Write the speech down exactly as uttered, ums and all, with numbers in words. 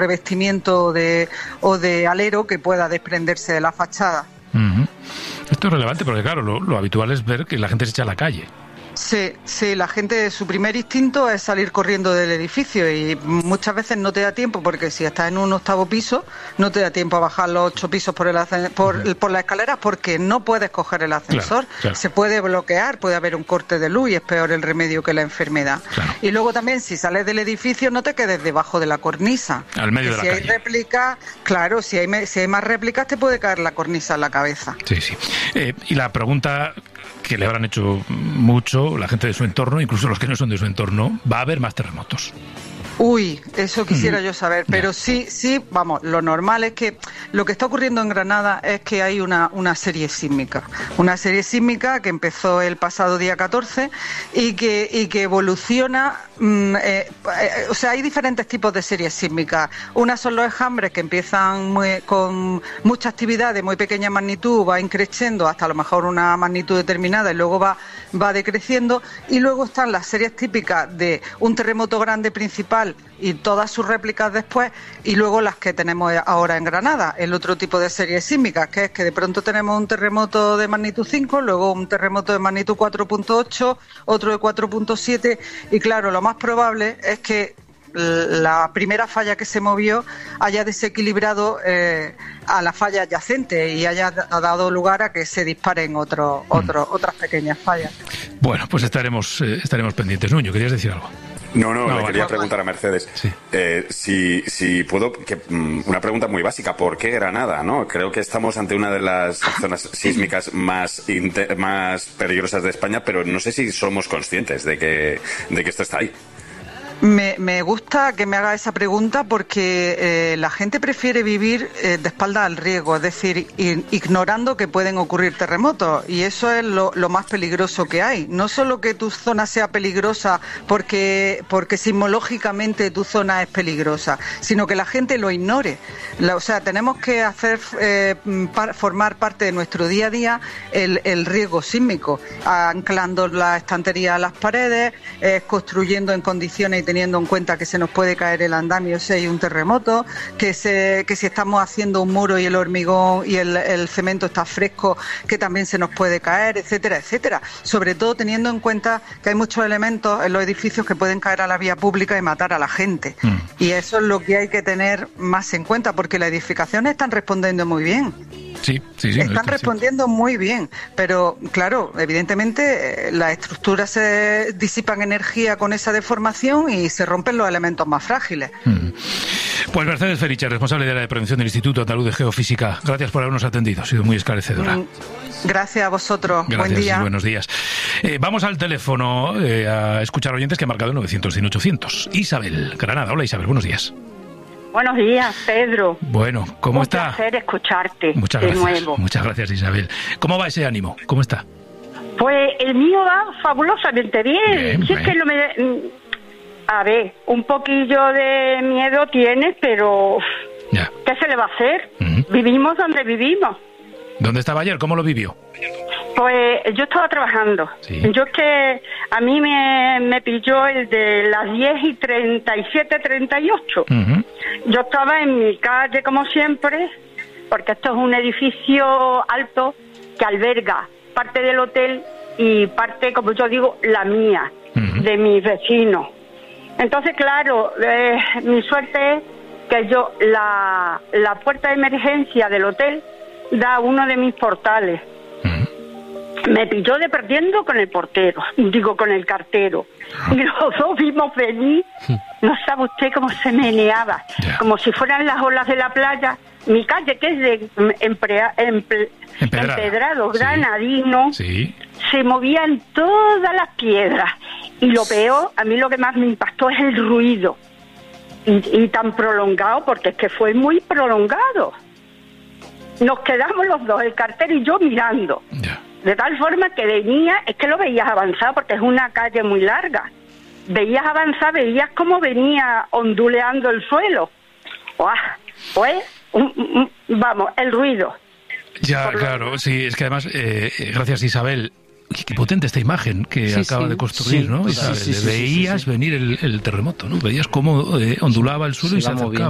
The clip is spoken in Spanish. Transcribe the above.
revestimiento de, o de alero que pueda desprenderse de la fachada. Uh-huh. Esto es relevante porque, claro, lo, lo habitual es ver que la gente se echa a la calle. Sí, sí, la gente, su primer instinto es salir corriendo del edificio y muchas veces no te da tiempo porque si estás en un octavo piso no te da tiempo a bajar los ocho pisos por el ascen- por, uh-huh. por las escaleras porque no puedes coger el ascensor, claro, claro. Se puede bloquear, puede haber un corte de luz y es peor el remedio que la enfermedad. Claro. Y luego también si sales del edificio no te quedes debajo de la cornisa. Al medio que de si la hay calle. réplicas, claro, si hay, me- si hay más réplicas te puede caer la cornisa en la cabeza. Sí, sí. Eh, y la pregunta que le habrán hecho mucho la gente de su entorno, incluso los que no son de su entorno, ¿va a haber más terremotos? Uy, eso quisiera Mm. yo saber, pero Ya. sí, sí, vamos, lo normal es que lo que está ocurriendo en Granada es que hay una, una serie sísmica, una serie sísmica que empezó el pasado día catorce y que, y que evoluciona, mm, eh, eh, o sea, hay diferentes tipos de series sísmicas. Unas son los enjambres que empiezan muy, con mucha actividad de muy pequeña magnitud, va increciendo hasta a lo mejor una magnitud determinada y luego va, va decreciendo, y luego están las series típicas de un terremoto grande principal y todas sus réplicas después, y luego las que tenemos ahora en Granada, el otro tipo de series sísmicas, que es que de pronto tenemos un terremoto de magnitud cinco, luego un terremoto de magnitud cuatro punto ocho, otro de cuatro punto siete, y claro, lo más probable es que la primera falla que se movió haya desequilibrado eh, a la falla adyacente y haya dado lugar a que se disparen otro, otro, mm. otras pequeñas fallas. Bueno, pues estaremos, eh, estaremos pendientes. Nuño, ¿querías decir algo? No, no, no le vale. quería preguntar a Mercedes, sí. eh, si, si puedo, que, una pregunta muy básica, ¿por qué Granada? ¿No? Creo que estamos ante una de las zonas sísmicas más, inter, más peligrosas de España, pero no sé si somos conscientes de que, de que esto está ahí. Me, me gusta que me haga esa pregunta porque eh, la gente prefiere vivir eh, de espaldas al riesgo, es decir, in, ignorando que pueden ocurrir terremotos, y eso es lo, lo más peligroso que hay. No solo que tu zona sea peligrosa porque, porque sismológicamente tu zona es peligrosa, sino que la gente lo ignore. La, o sea, tenemos que hacer eh, par, formar parte de nuestro día a día el, el riesgo sísmico, anclando la estantería a las paredes, eh, construyendo en condiciones y teniendo en cuenta que se nos puede caer el andamio si hay un terremoto, que se, que si estamos haciendo un muro y el hormigón y el, el cemento está fresco, que también se nos puede caer, etcétera, etcétera. Sobre todo teniendo en cuenta que hay muchos elementos en los edificios que pueden caer a la vía pública y matar a la gente. Mm. Y eso es lo que hay que tener más en cuenta, porque las edificaciones están respondiendo muy bien. Sí, sí, sí. Están respondiendo muy bien, pero claro, evidentemente eh, las estructuras se disipan energía con esa deformación y se rompen los elementos más frágiles. Mm. Pues Mercedes Feriche, responsable de la de prevención del Instituto Andaluz de Geofísica, gracias por habernos atendido, ha sido muy esclarecedora. Mm. Gracias a vosotros, gracias, buen día. Y buenos días. Eh, vamos al teléfono eh, a escuchar oyentes que han marcado el novecientos, cien, ochocientos. Isabel, Granada. Hola Isabel, buenos días. Buenos días, Pedro. Bueno, ¿cómo Un está? Un placer escucharte Muchas de gracias. nuevo. Muchas gracias, Isabel. ¿Cómo va ese ánimo? ¿Cómo está? Pues el mío va fabulosamente bien. bien Si es que no me... A ver, un poquillo de miedo tienes, pero... Ya. ¿Qué se le va a hacer? Uh-huh. Vivimos donde vivimos. ¿Dónde estaba ayer? ¿Cómo lo vivió? Pues yo estaba trabajando. Sí. Yo es que a mí me, me pilló el de las diez y treinta y siete, treinta y ocho. Uh-huh. Yo estaba en mi calle como siempre, porque esto es un edificio alto que alberga parte del hotel y parte, como yo digo, la mía, uh-huh. de mis vecinos. Entonces, claro, eh, mi suerte es que yo, la, la puerta de emergencia del hotel da uno de mis portales. Uh-huh. Me pilló de perdiendo con el portero, digo, con el cartero. Uh-huh. Y los dos vimos venir, no sabe usted cómo se meneaba, yeah. como si fueran las olas de la playa. Mi calle, que es de emprea, empe, empedrado, granadino, sí. Sí. se movían todas las piedras. Y lo peor, a mí lo que más me impactó es el ruido. Y, y tan prolongado, porque es que fue muy prolongado. Nos quedamos los dos, el cartero y yo, mirando. Yeah. De tal forma que venía, es que lo veías avanzar, porque es una calle muy larga. Veías avanzar, veías cómo venía onduleando el suelo. ¡Uah! Pues, un, un, vamos, el ruido. Ya, claro, sí, es que además, eh, gracias Isabel, qué potente esta imagen que sí, acaba sí, de construir, sí, ¿no? Isabel, sí, sí, veías sí, sí, sí. venir el, el terremoto, ¿no? Veías cómo eh, ondulaba el suelo se y se acercaba.